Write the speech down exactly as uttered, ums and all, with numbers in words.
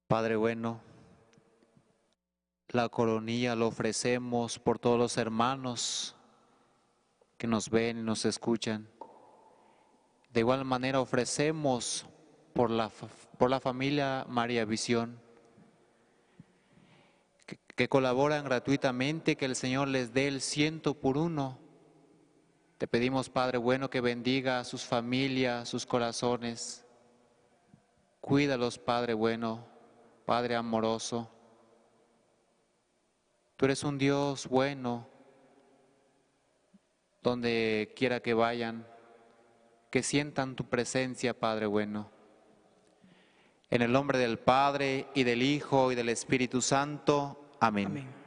Padre bueno, la coronilla lo ofrecemos por todos los hermanos que nos ven y nos escuchan. De igual manera ofrecemos por la, por la familia María Visión, que, que colaboran gratuitamente, que el Señor les dé el ciento por uno. Te pedimos, Padre bueno, que bendiga a sus familias, sus corazones. Cuídalos, Padre bueno, Padre amoroso. Tú eres un Dios bueno, donde quiera que vayan, que sientan tu presencia, Padre bueno. En el nombre del Padre, y del Hijo, y del Espíritu Santo. Amén. Amén.